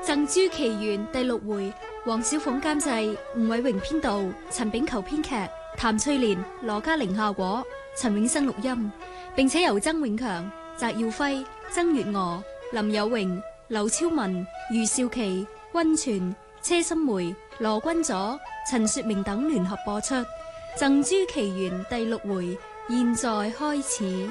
贈珠奇緣》第6回，黃小鳳監製，吳偉榮編導，陳炳球編劇，譚翠蓮、羅嘉玲效果，陳永生錄音，並且由曾永強、翟耀輝、曾月娥、林有榮、劉超文、余少琪、溫泉、車心梅、羅君佐、陳雪明等聯合播出。《贈珠奇緣》第6回，現在開始。